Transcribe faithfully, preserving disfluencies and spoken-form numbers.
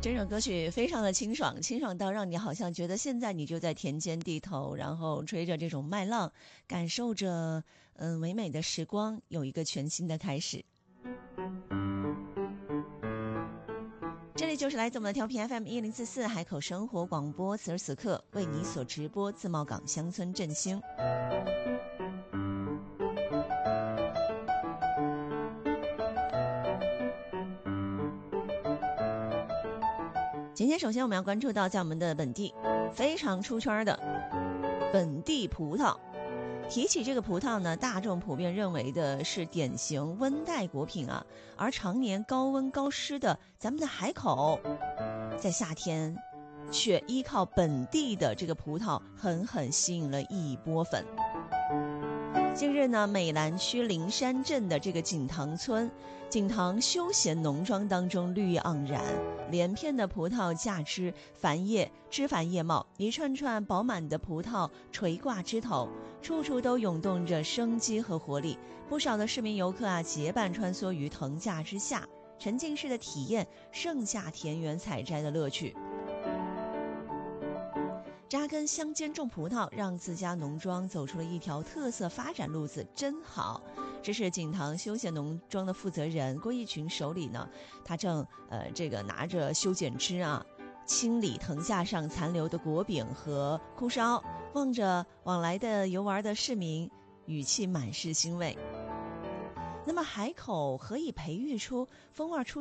这首歌曲非常的清爽，清爽到让你好像觉得现在你就在田间地头，然后吹着这种麦浪，感受着嗯唯美的时光，有一个全新的开始。这里就是来自我们的调频 F M 一零四四海口生活广播，此时此刻为你所直播自贸港乡村振兴。今天首先我们要关注到在我们的本地非常出圈的本地葡萄。提起这个葡萄呢，大众普遍认为的是典型温带果品啊，而常年高温高湿的咱们的海口，在夏天却依靠本地的这个葡萄狠狠吸引了一波粉。近日呢，美兰区灵山镇的这个锦塘村锦塘休闲农庄当中绿意盎然，连片的葡萄架枝繁叶，枝繁叶茂，一串串饱满的葡萄垂挂枝头，处处都涌动着生机和活力。不少的市民游客啊，结伴穿梭于藤架之下，沉浸式的体验盛夏田园采摘的乐趣。扎根乡间种葡萄，让自家农庄走出了一条特色发展路子，真好。这是锦塘休闲农庄的负责人郭义群手里呢，他正呃这个拿着修剪枝啊，清理藤架上残留的果柄和枯梢，望着往来的游玩的市民，语气满是欣慰。那么海口何以培育出风味出